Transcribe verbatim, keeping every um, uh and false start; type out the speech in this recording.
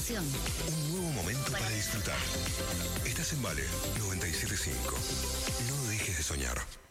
emoción. Un nuevo momento para disfrutar. Estás en Vale noventa y siete punto cinco. No dejes de soñar.